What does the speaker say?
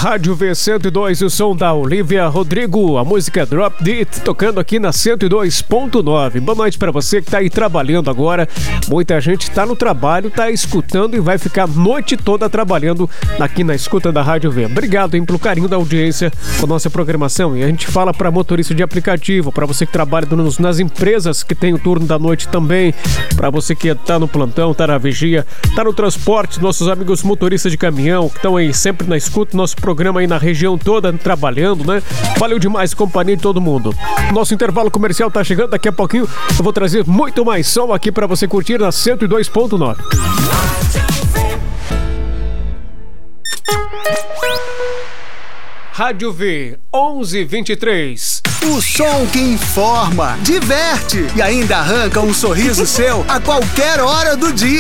Rádio V102, o som da Olivia Rodrigo, a música Drop It, tocando aqui na 102.9. Boa noite pra você que tá aí trabalhando agora. Muita gente tá no trabalho, tá escutando e vai ficar a noite toda trabalhando aqui na escuta da Rádio V. Obrigado, hein, pelo carinho da audiência com a nossa programação. E a gente fala pra motorista de aplicativo, pra você que trabalha nas empresas que tem o turno da noite também, pra você que tá no plantão, tá na vigia, tá no transporte, nossos amigos motoristas de caminhão que estão aí sempre na escuta, nosso programa aí na região toda, trabalhando, né? Valeu demais, companhia de todo mundo. Nosso intervalo comercial tá chegando, daqui a pouquinho eu vou trazer muito mais som aqui pra você curtir na 102.9. Rádio V, 11:23. O som que informa, diverte e ainda arranca um sorriso seu a qualquer hora do dia.